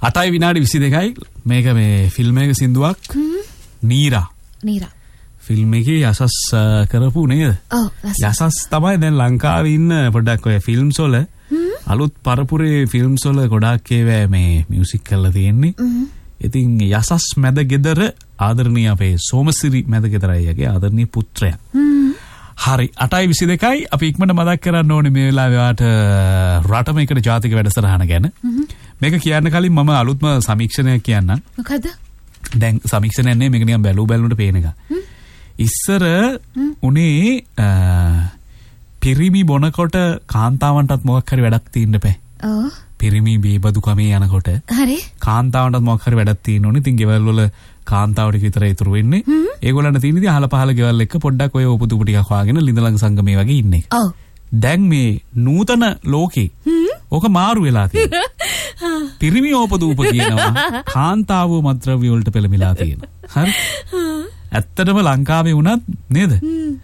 8 විනාඩි 22යි මේක මේ ෆිල්ම් එක සින්දුවක් නීරා ෆිල්ම් එකේ යසස් කරපු නේද? ඔව් යසස් තමයි දැන් ලංකාවේ ඉන්න පොඩ්ඩක් ඔය ෆිල්ම්ස් වල අලුත් පරපුරේ ෆිල්ම්ස් වල ගොඩාක් ඒවා මේ මියුසික් කරලා තියෙන්නේ. ඉතින් යසස් මැද ගෙදර ආදරණීය අපේ සෝමසිරි මැද ගෙදර අයියාගේ ආදරණීය පුත්‍රයා. හරි 8:22යි අපි ඉක්මනට මතක් කරන්න ඕනේ මේ වෙලාවේ වාට රටම එකට ජාතික වැඩසටහන ගැන. මේක කියන්න කලින් මම අලුත්ම සමීක්ෂණයක් කියන්නම්. මොකද? දැන් සමීක්ෂණයක් නේ මේක නිකන් බැලුනට පේන එක. ඉස්සර උනේ පිරිමි බොනකොට කාන්තාවන්ටත් මොකක් හරි වැඩක් තියෙන්න බෑ. ඔව්. පිරිමි බීබදු කමේ යනකොට හරි. කාන්තාවන්ටත් මොකක් හරි වැඩක් තියෙන්න ඕනේ. ඉතින් ගෙවල් වල කාන්තාවට විතරයි ඉතුරු වෙන්නේ. ඒගොල්ලන්ට තියෙන ඉතින් අහල පහල ගෙවල් එක්ක පොඩ්ඩක් ඔය උපුතුපු ටිකක් හොයාගෙන ලිඳලංග සංගමේ වගේ ඉන්නේ. ඔව්. දැන් මේ නූතන ලෝකේ ඕක මාරු වෙලා තියෙනවා. පිරිමි ඕපදූප කියනවා කාන්තාවෝ මත්ද්‍රව්‍ය වලට පෙළමිලා තියෙනවා. හරි. ඇත්තටම ලංකාවේ වුණත් නේද?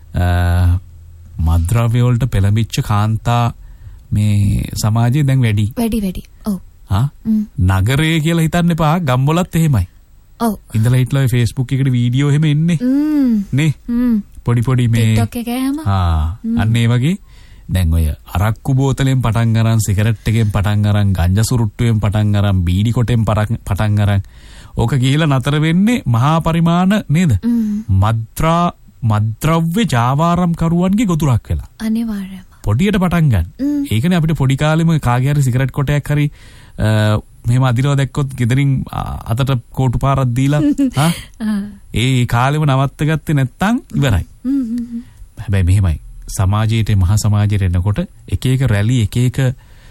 මත්ද්‍රව්‍ය වලට පෙළඹිච්ච කාන්තා මේ සමාජයේ දැන් වැඩි. ඔව්. නගරේ කියලා හිතන්න එපා ගම්වලත් එහෙමයි. ඔව්. ඉඳලා හිටලා ඔය Facebook එකට වීඩියෝ එහෙම එන්නේ. නේ? පොඩි මේ TikTok එකේ හැම. අන්න ඒ වගේ දැන් ඔය අරක්කු බෝතලෙන් පටන් අරන් සිගරට් එකෙන් පටන් අරන් ගංජා සුරුට්ටුවෙන් පටන් අරන් බීඩි කොටෙන් පටන් අරන් ඕක ගිහිලා නතර වෙන්නේ මහා පරිමාණ නේද? මත්ද්‍රව්‍ය ජාවාරම් කරුවන්ගේ ගොදුරක් වෙලා. අනිවාර්යයෙන්ම. පොඩියට පටන් ගන්න. ඒකනේ අපිට පොඩි කාලෙම කාගේ හරි සිගරට් කොටයක් හරි මෙහෙම අදිනවා දැක්කොත් ගෙදරින් අතට කෝටු පාරක් දීලා ඒ කාලෙම නවත්ත ගත්තේ නැත්තම් ඉවරයි. හැබැයි මෙහෙමයි. සමාජයේ මහා සමාජයේ එනකොට එක එක රැලි එක එක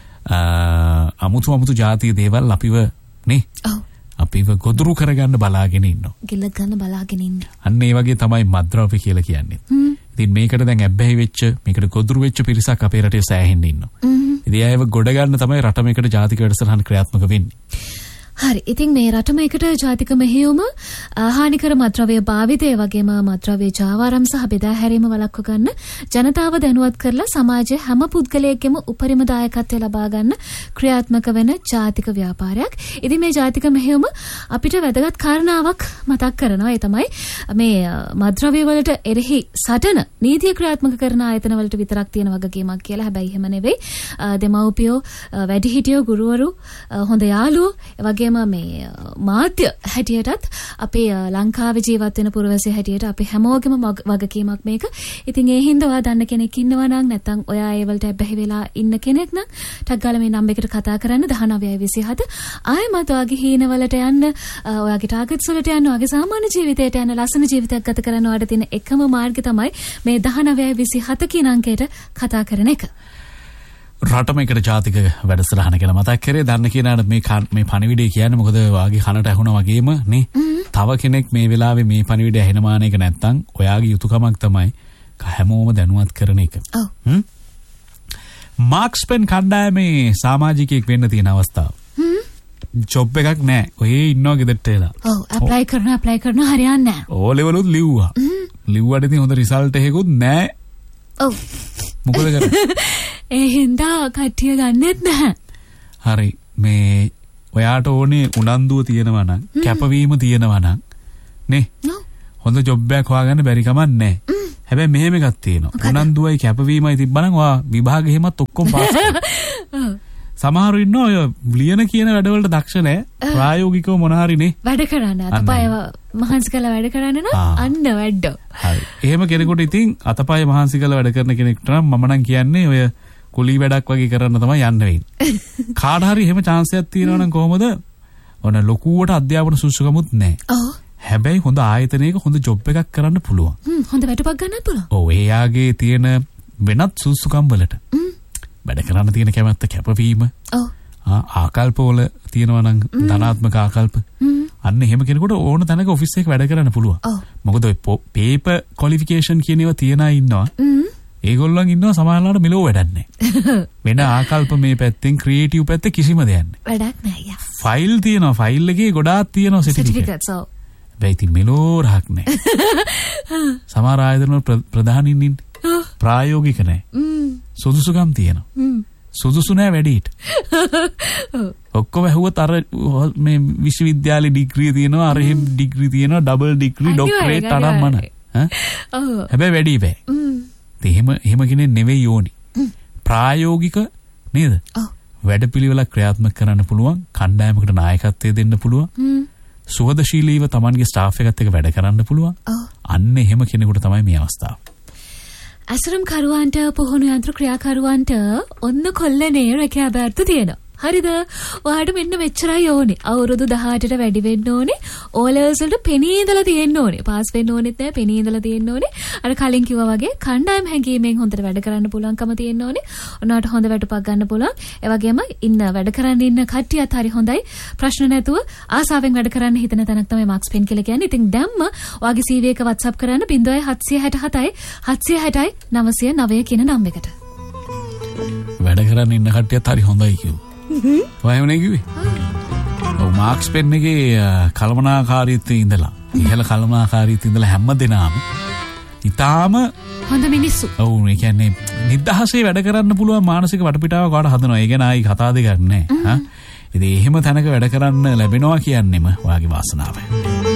අමුතු ජාතිය දේවල් අපිව නේ අපිව ගොදුරු කරගන්න බලාගෙන ඉන්නවා. ගිල ගන්න බලාගෙන ඉන්නේ. අන්න ඒ වගේ තමයි මත්ද්‍රව්‍ය කියලා කියන්නේ. ඉතින් මේකට දැන් ඇබ්බැහි වෙච්ච මේකට ගොදුරු වෙච්ච පිරිසක් අපේ රටේ සෑහෙන්න ඉන්නවා. ඉතින් ඒව ගොඩ ගන්න තමයි රට මේකට ජාතික වැඩසටහන ක්‍රියාත්මක වෙන්නේ. හරි. ඉතින් මේ රටම එකට ජාතික මෙහෙයුම හානිකර මත්ද්‍රව්‍ය භාවිතය වගේම මත්ද්‍රව්‍ය ජාවාරම් සහ බෙදා හැරීම වළක්ව ගන්න ජනතාව දැනුවත් කරලා සමාජයේ හැම පුද්ගලයෙක්ගේම උපරිම දායකත්වය ලබා ගන්න ක්‍රියාත්මක වෙන ජාතික ව්‍යාපාරයක්. ඉතින් මේ ජාතික මෙහෙයුම අපිට වැදගත් කාරණාවක් මතක් කරනවා. ඒ තමයි මේ මත්ද්‍රව්‍ය වලට එරෙහි සටන නීතිය ක්‍රියාත්මක කරන ආයතන වලට විතරක් තියෙන වගකීමක් කියලා. හැබැයි එහෙම නෙවෙයි. දෙමව්පියෝ, වැඩිහිටියෝ, ගුරුවරු, හොඳ යාළුවෝ වගේ මේ මාධ්‍ය හැටියටත් අපේ ලංකාවේ ජීවත් වෙන පුරවැසිය හැටියට අපි හැමෝගෙම වගකීමක් මේක. ඉතින් ඒ හින්දා ඔයා දන්න කෙනෙක් ඉන්නවා නම් නැත්නම් ඔයා ඒ වලට බැහැ වෙලා ඉන්න කෙනෙක් නම් ටක් ගාලා මේ නම්බර් එකට කතා කරන්න 1927 ආයෙමත් ඔයාගේ හීනවලට යන්න ඔයාගේ ටාගට්ස් වලට යන්න ඔයාගේ සාමාන්‍ය ජීවිතයට යන්න ලස්සන ජීවිතයක් ගත කරන්න ඔයාට තියෙන එකම මාර්ගය තමයි මේ 1927 කියන අංකයට කතා කරන එක. රටම එකට ජාතික වැඩසටහන කියලා මතක් කරේ. දන්න කෙනාට මේ පණිවිඩය කියන්නේ මොකද වාගේ කනට ඇහුණා වගේම නේ. තව කෙනෙක් මේ වෙලාවේ මේ පණිවිඩය ඇහෙනමාන එක නැත්තම් ඔයාගේ යුතුයකමක් තමයි හැමෝම දැනුවත් කරන එක. මාක්ස් පෙන් කණ්ඩායමේ සමාජිකයෙක් වෙන්න තියෙන අවස්ථාව. ජොබ් එකක් නැහැ. ඔය ඉන්නවා ගෙදරට එලා. ඔව් ඇප්ලයි කරනවා හරියන්නේ නැහැ. ඕ ලෙවලුත් ලිව්වා. ලිව්වට ඉතින් හොඳ රිසල්ට් එකකුත් නැහැ. ඔව්. මොකද කරන්නේ? ඒ හින්දා කට්ටිය ගන්නෙත් නැහැ. හරි. මේ ඔයාට ඕනේ උනන්දුව තියෙනවා නම් කැපවීම තියෙනවා නම් නේ. හොඳ ජොබ් එකක් හොයාගන්න බැරි කමක් නැහැ. හැබැයි මෙහෙම එකක් තියෙනවා. උනන්දුවයි කැපවීමයි තිබ්බනම් ඔයා විභාගෙ එහෙමත් ඔක්කොම පාස් කරනවා. සමහරු ඉන්නවා ඔය ලියන කියන වැඩවලට දක්ෂ නැහැ. ප්‍රායෝගිකව මොන හරි නේ. වැඩ කරන්න අතපය මහන්සි කරලා වැඩ කරන්න නම් අන්න වැඩ. හරි. එහෙම කෙනෙකුට ඉතින් අතපය මහන්සි කරලා වැඩ කරන කෙනෙක්ට නම් මම නම් කියන්නේ ඔය කුලී වැඩක් වගේ කරන්න තමයි යන්න වෙන්නේ. කාට හරි එහෙම chance එකක් තියෙනවා නම් කොහොමද? ඔන්න ලොකුවට අධ්‍යාපන සුසුකමුත් නැහැ. ඔව්. හැබැයි හොඳ ආයතනයක හොඳ ජොබ් එකක් කරන්න පුළුවන්. හොඳ වැටුපක් ගන්නත් පුළුවන්. ඔව් එයාගේ තියෙන වෙනත් සුසුකම් වලට. වැඩ කරන්න තියෙන කැමැත්ත කැපවීම. ඔව්. ආකල්පවල තියෙනවා නම් ධනාත්මක ආකල්ප. අන්න එහෙම කෙනෙකුට ඕන තැනක ඔෆිස් එකක වැඩ කරන්න පුළුවන්. මොකද ඔය පේපර් ක්වොලිෆිකේෂන් කියන ඒවා තියන අය ඉන්නවා. ඒගොල්ලන් ඉන්නවා සමහරවල්ලාට මෙලෝ වැඩක් නැහැ. වෙන ආකල්ප මේ පැත්තෙන් ක්‍රියේටිව් පැත්තේ කිසිම දෙයක් නැහැ. වැඩක් නැහැ යා. ෆයිල් තියෙනවා. ෆයිල් එකේ ගොඩාක් තියෙනවා සර්ටිෆිකේට්ස්. ඔව්. බැයිති මෙලෝ රහක් නැහැ. සමහර ආයතන වල ප්‍රධානින් ඉන්නේ. ප්‍රායෝගික නැහැ. සුදුසුකම් තියෙනවා. සුදුසු නැහැ වැඩිට. ඔක්කොම ඇහුවත් අර මේ විශ්වවිද්‍යාලේ ඩිග්‍රී තියෙනවා අර එහෙම ඩිග්‍රී තියෙනවා ඩබල් ඩිග්‍රී ડોක්ටරේට් අරම්මන හැබැයි වැඩි බෑ එහෙම කෙනෙක් නෙවෙයි ඕනි ප්‍රායෝගික නේද වැඩපිළිවෙලක් ක්‍රියාත්මක කරන්න පුළුවන් කණ්ඩායමකට නායකත්වය දෙන්න පුළුවන් සුවදශීලීව Tamanගේ ස්ටාෆ් එකත් එක්ක වැඩ කරන්න පුළුවන් අන්න එහෙම කෙනෙකුට තමයි මේ අවස්ථාව අසරම් කරුවන්ට පුහුණු යන්ත්‍ර ක්‍රියාකරුවන්ට ඔන්න කොල්ලනේ රැකියා බැර්තු තියෙනවා හරිද ඔයාට මෙන්න මෙච්චරයි ඕනේ අවුරුදු 18ට වැඩි වෙන්න ඕනේ O levels වලට පෙනී ඉඳලා තියෙන්න ඕනේ පාස් වෙන්න ඕනෙත් නැහැ පෙනී ඉඳලා තියෙන්න ඕනේ අර කලින් කිව්වා වගේ කණ්ඩායම් හැංගීමෙන් හොඳට වැඩ කරන්න පුළුවන්කම තියෙන්න ඕනේ ඔයාට හොඳ වැටුපක් ගන්න පුළුවන් ඒ වගේම ඉන්න වැඩ කරන්න ඉන්න කට්ටියත් හරි හොඳයි ප්‍රශ්න නැතුව ආසාවෙන් වැඩ කරන්න හිතන තැනක් තමයි මාක්ස් පෙන් කියලා කියන්නේ ඉතින් දැම්ම ඔයාගේ CV එක WhatsApp කරන්න 0767යි 760යි 909 කියන නම්බර් එකට වැඩ කරන්න ඉන්න කට්ටියත් හරි හොඳයි කිව්වා වයමනේ කිව්වේ ඔව් මාක්ස් පෙන් එකේ කල්පනාකාරීත්වයේ ඉඳලා ඉහළ කල්පනාකාරීත්වයේ ඉඳලා හැමදෙනාම ඊටාම හොඳ මිනිස්සු ඔව් ඒ කියන්නේ නිදහසේ වැඩ කරන්න පුළුවන් මානසික වටපිටාවක් කාට හදනවා ඒ ගැන ආයි කතා දෙකක් නැහැ ඉතින් එහෙම තැනක වැඩ කරන්න ලැබෙනවා කියන්නේම ඔයාගේ වාසනාවයි